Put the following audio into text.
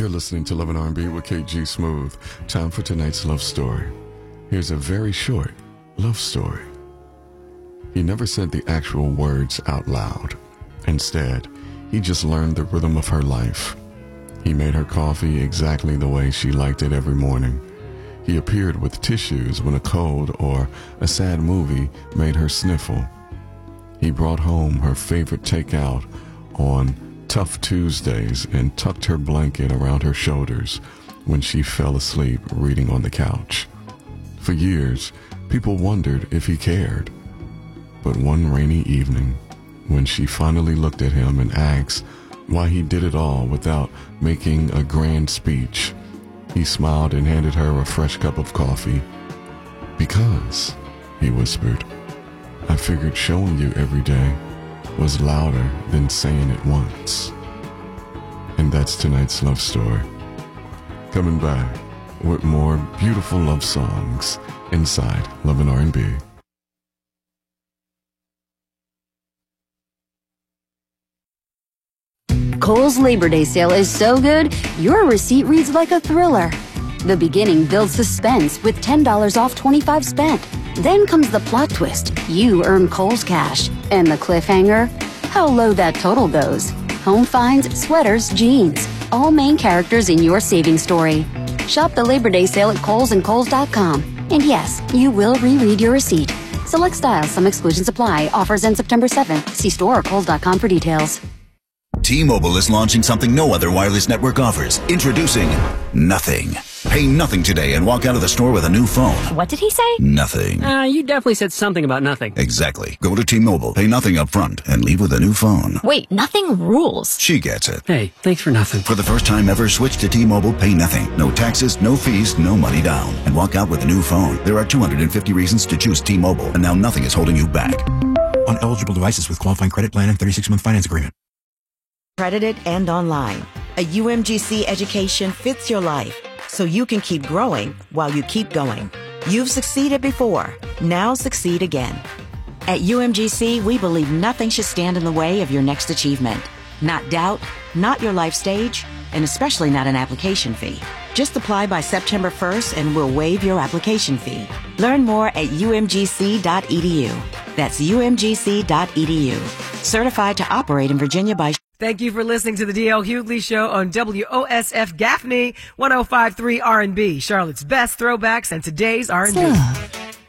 You're listening to Love and R&B with KG Smooth. Time for tonight's love story. Here's a very short love story. He never said the actual words out loud. Instead, he just learned the rhythm of her life. He made her coffee exactly the way she liked it every morning. He appeared with tissues when a cold or a sad movie made her sniffle. He brought home her favorite takeout on Tough Tuesdays and tucked her blanket around her shoulders when she fell asleep reading on the couch. For years, people wondered if he cared. But one rainy evening, when she finally looked at him and asked why he did it all without making a grand speech, he smiled and handed her a fresh cup of coffee. "Because," he whispered, "I figured showing you every day was louder than saying it once." And that's tonight's love story. Coming back with more beautiful love songs inside Love and R&B. Kohl's Labor Day sale is so good, your receipt reads like a thriller. The beginning builds suspense with $10 off 25 spent. Then comes the plot twist. You earn Kohl's cash. And the cliffhanger? How low that total goes. Home finds, sweaters, jeans. All main characters in your saving story. Shop the Labor Day sale at Kohl's and Kohl's.com. And yes, you will reread your receipt. Select styles, some exclusions apply. Offers end September 7th. See store or Kohl's.com for details. T-Mobile is launching something no other wireless network offers. Introducing Nothing. Pay nothing today and walk out of the store with a new phone. What did he say? Nothing. You definitely said something about nothing. Exactly. Go to T-Mobile, pay nothing up front, and leave with a new phone. Wait, nothing rules. She gets it. Hey, thanks for nothing. For the first time ever, switch to T-Mobile, pay nothing. No taxes, no fees, no money down. And walk out with a new phone. There are 250 reasons to choose T-Mobile, and now nothing is holding you back. On eligible devices with qualifying credit plan and 36-month finance agreement. Accredited and online. A UMGC education fits your life, so you can keep growing while you keep going. You've succeeded before. Now succeed again. At UMGC, we believe nothing should stand in the way of your next achievement. Not doubt, not your life stage, and especially not an application fee. Just apply by September 1st and we'll waive your application fee. Learn more at umgc.edu. That's umgc.edu. Certified to operate in Virginia by... Thank you for listening to the D.L. Hughley Show on WOSF Gaffney 105.3 R&B, Charlotte's best throwbacks and today's R&B.